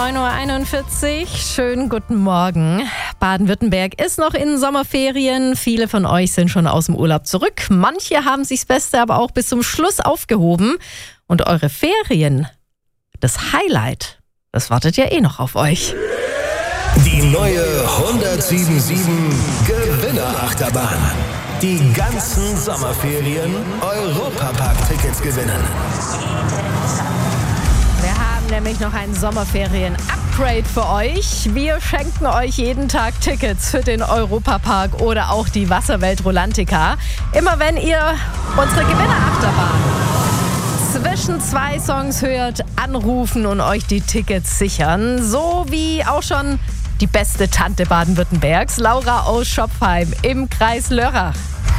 9:41 Uhr. Schönen guten Morgen. Baden-Württemberg ist noch in Sommerferien. Viele von euch sind schon aus dem Urlaub zurück. Manche haben sich das Beste aber auch bis zum Schluss aufgehoben. Und eure Ferien, das Highlight, das wartet ja eh noch auf euch. Die neue 107.7 Gewinnerachterbahn. Die ganzen Sommerferien Europapark-Tickets gewinnen. Wir haben nämlich noch ein Sommerferien-Upgrade für euch. Wir schenken euch jeden Tag Tickets für den Europapark oder auch die Wasserwelt Rolantica. Immer wenn ihr unsere Gewinnerachterbahn zwischen zwei Songs hört, anrufen und euch die Tickets sichern. So wie auch schon die beste Tante Baden-Württembergs, Laura aus Schopfheim im Kreis Lörrach.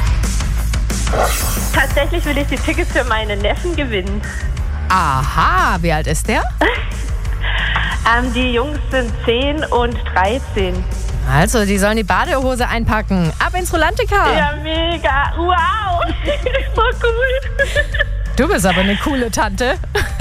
Tatsächlich will ich die Tickets für meinen Neffen gewinnen. Aha, wie alt ist der? Die Jungs sind 10 und 13. Also, die sollen die Badehose einpacken. Ab ins Rolantica. Ja, mega. Wow. So cool. Du bist aber eine coole Tante.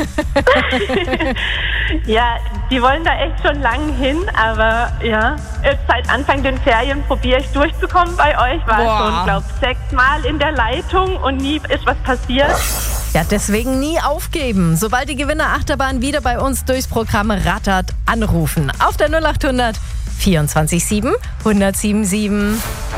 Ja, die wollen da echt schon lang hin, aber ja, jetzt seit Anfang den Ferien probiere ich durchzukommen bei euch. War schon, glaube ich, 6 Mal in der Leitung und nie ist was passiert. Ja, deswegen nie aufgeben. Sobald die Gewinnerachterbahn wieder bei uns durchs Programm rattert, anrufen. Auf der 0800 24 7 107 7.